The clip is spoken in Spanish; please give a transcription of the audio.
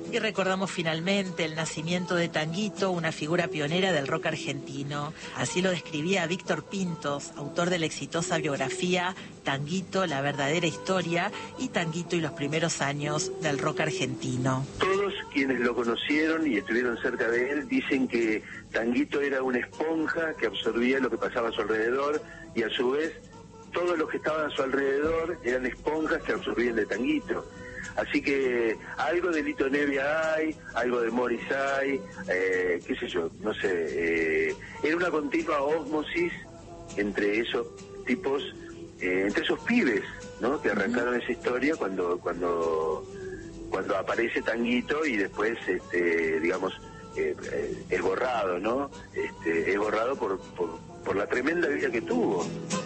Y recordamos finalmente el nacimiento de Tanguito, una figura pionera del rock argentino. Así lo describía Víctor Pintos, autor de la exitosa biografía Tanguito, la verdadera historia, y Tanguito y los primeros años del rock argentino. Todos quienes lo conocieron y estuvieron cerca de él dicen que Tanguito era una esponja que absorbía lo que pasaba a su alrededor, y a su vez todos los que estaban a su alrededor eran esponjas que absorbían de Tanguito. Así que algo de Lito Nevia hay, algo de Morris hay, qué sé yo, no sé. Era una continua ósmosis entre esos tipos, entre esos pibes, ¿no? Que arrancaron esa historia cuando aparece Tanguito, y después, digamos, es borrado, ¿no? Es borrado por la tremenda vida que tuvo.